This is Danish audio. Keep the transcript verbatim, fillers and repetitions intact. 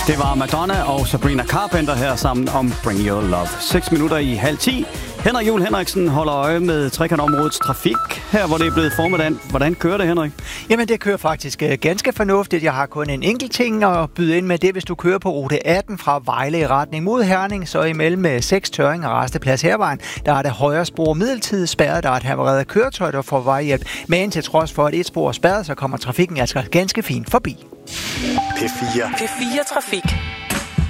Det var Madonna og Sabrina Carpenter her sammen om Bring Your Love. seks minutter i halv ti. Henrik Juhl Henriksen holder øje med trekantområdets trafik, her hvor det er blevet formiddag. Hvordan kører det, Henrik? Jamen, det kører faktisk ganske fornuftigt. Jeg har kun en enkelt ting at byde ind med det, hvis du kører på rute atten fra Vejle i retning mod Herning, så imellem seks Tørring og Rasteplads Hervejen, der er det højre spor midlertidigt spærret, der er et havareret køretøj, der får vejhjælp. Men til trods for, at et spor er spærret, så kommer trafikken altså ganske fint forbi. P fire. P fire Trafik.